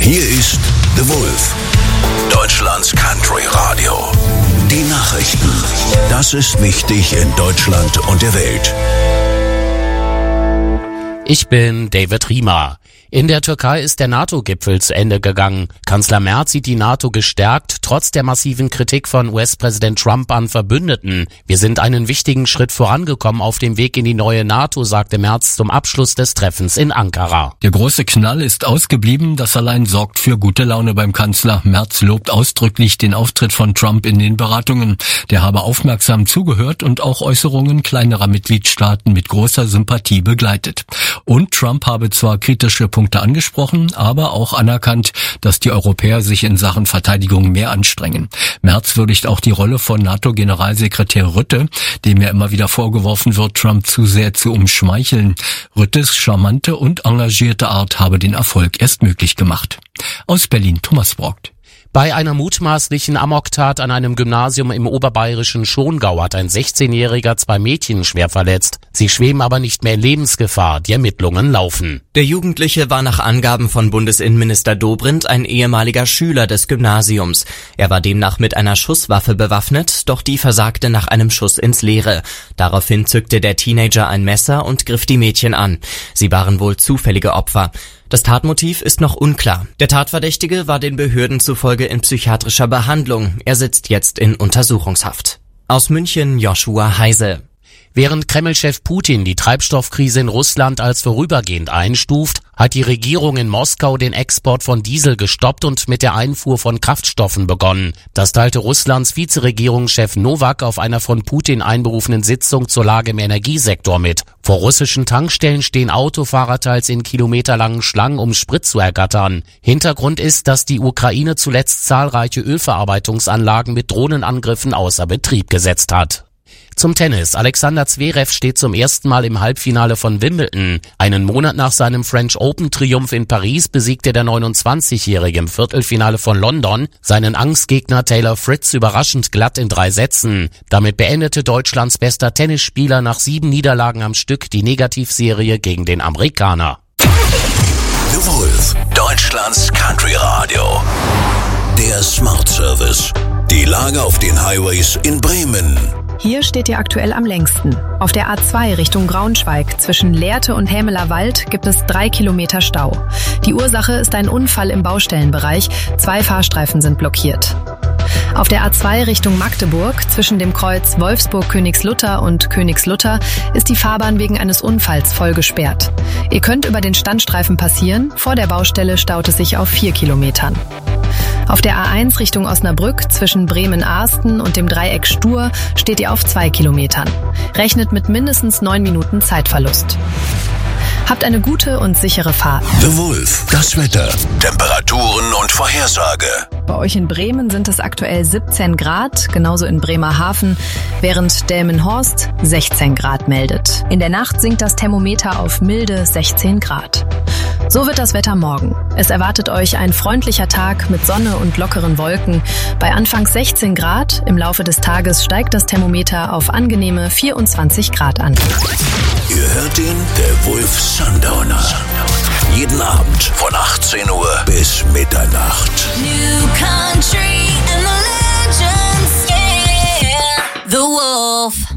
Hier ist The Wolf, Deutschlands Country Radio. Die Nachrichten. Das ist wichtig in Deutschland und der Welt. Ich bin David Riemer. In der Türkei ist der NATO-Gipfel zu Ende gegangen. Kanzler Merz sieht die NATO gestärkt, trotz der massiven Kritik von US-Präsident Trump an Verbündeten. Wir sind einen wichtigen Schritt vorangekommen auf dem Weg in die neue NATO, sagte Merz zum Abschluss des Treffens in Ankara. Der große Knall ist ausgeblieben, das allein sorgt für gute Laune beim Kanzler. Merz lobt ausdrücklich den Auftritt von Trump in den Beratungen. Der habe aufmerksam zugehört und auch Äußerungen kleinerer Mitgliedstaaten mit großer Sympathie begleitet. Und Trump habe zwar kritische Punkte angesprochen, aber auch anerkannt, dass die Europäer sich in Sachen Verteidigung mehr anstrengen. Merz würdigt auch die Rolle von NATO-Generalsekretär Rutte, dem ja immer wieder vorgeworfen wird, Trump zu sehr zu umschmeicheln. Ruttes charmante und engagierte Art habe den Erfolg erst möglich gemacht. Aus Berlin, Thomas Brockt. Bei einer mutmaßlichen Amoktat an einem Gymnasium im oberbayerischen Schongau hat ein 16-Jähriger 2 Mädchen schwer verletzt. Sie schweben aber nicht mehr in Lebensgefahr. Die Ermittlungen laufen. Der Jugendliche war nach Angaben von Bundesinnenminister Dobrindt ein ehemaliger Schüler des Gymnasiums. Er war demnach mit einer Schusswaffe bewaffnet, doch die versagte nach einem Schuss ins Leere. Daraufhin zückte der Teenager ein Messer und griff die Mädchen an. Sie waren wohl zufällige Opfer. Das Tatmotiv ist noch unklar. Der Tatverdächtige war den Behörden zufolge in psychiatrischer Behandlung. Er sitzt jetzt in Untersuchungshaft. Aus München Joshua Heise. Während Kreml-Chef Putin die Treibstoffkrise in Russland als vorübergehend einstuft, hat die Regierung in Moskau den Export von Diesel gestoppt und mit der Einfuhr von Kraftstoffen begonnen. Das teilte Russlands Vizeregierungschef Nowak auf einer von Putin einberufenen Sitzung zur Lage im Energiesektor mit. Vor russischen Tankstellen stehen Autofahrer teils in kilometerlangen Schlangen, um Sprit zu ergattern. Hintergrund ist, dass die Ukraine zuletzt zahlreiche Ölverarbeitungsanlagen mit Drohnenangriffen außer Betrieb gesetzt hat. Zum Tennis. Alexander Zverev steht zum ersten Mal im Halbfinale von Wimbledon. Einen Monat nach seinem French Open-Triumph in Paris besiegte der 29-Jährige im Viertelfinale von London seinen Angstgegner Taylor Fritz überraschend glatt in 3 Sätzen. Damit beendete Deutschlands bester Tennisspieler nach 7 Niederlagen am Stück die Negativserie gegen den Amerikaner. The Wolf, Deutschlands Country Radio. Der Smart Service. Die Lage auf den Highways in Bremen. Hier steht ihr aktuell am längsten. Auf der A2 Richtung Braunschweig zwischen Lehrte und Hämeler Wald gibt es 3 Kilometer Stau. Die Ursache ist ein Unfall im Baustellenbereich. 2 Fahrstreifen sind blockiert. Auf der A2 Richtung Magdeburg zwischen dem Kreuz Wolfsburg-Königslutter und Königslutter ist die Fahrbahn wegen eines Unfalls voll gesperrt. Ihr könnt über den Standstreifen passieren. Vor der Baustelle staut es sich auf 4 Kilometern. Auf der A1 Richtung Osnabrück zwischen Bremen-Arsten und dem Dreieck Stur steht ihr auf 2 Kilometern. Rechnet mit mindestens 9 Minuten Zeitverlust. Habt eine gute und sichere Fahrt. The Wolf, das Wetter, Temperaturen und Vorhersage. Bei euch in Bremen sind es aktuell 17 Grad, genauso in Bremerhaven, während Delmenhorst 16 Grad meldet. In der Nacht sinkt das Thermometer auf milde 16 Grad. So wird das Wetter morgen. Es erwartet euch ein freundlicher Tag mit Sonne und lockeren Wolken. Bei anfangs 16 Grad, im Laufe des Tages steigt das Thermometer auf angenehme 24 Grad an. Ihr hört ihn, der Wolf Sundowner. Jeden Abend von 18 Uhr bis Mitternacht. New country and the legends, yeah. The Wolf.